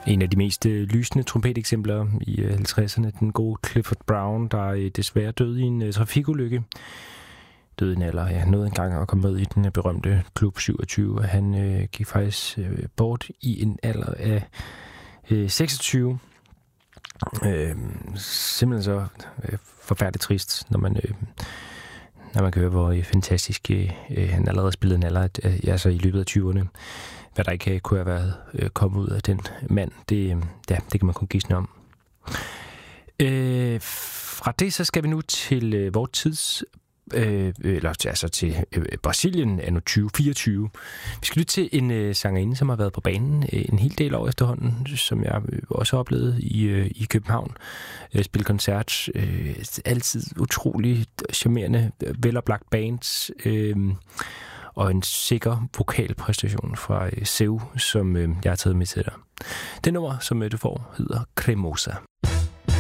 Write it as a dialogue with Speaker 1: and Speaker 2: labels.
Speaker 1: En af de mest lysende trompeteksempler i 50'erne, den gode Clifford Brown, der desværre døde i en trafikulykke. Døde i en alder, ja, nåede engang at komme med i den berømte Klub 27, og han gik faktisk bort i en alder af 26. Simpelthen så forfærdeligt trist, når man kan høre, hvor fantastisk han allerede spillede en alder, altså i løbet af 20'erne. Hvad der ikke kunne have været kommet ud af den mand, det kan man kun gisne om. Fra det så skal vi nu til vores tids til Brasilien anno 2024. Vi skal lytte til en sangerinde, som har været på banen en hel del år efterhånden, som jeg også har oplevet i København. Spille koncert, altid utrolig charmerende, veloplagt bands, og en sikker vokalpræstation fra Seu, som jeg har taget med til dig. Det nummer, som du får, hedder Cremosa.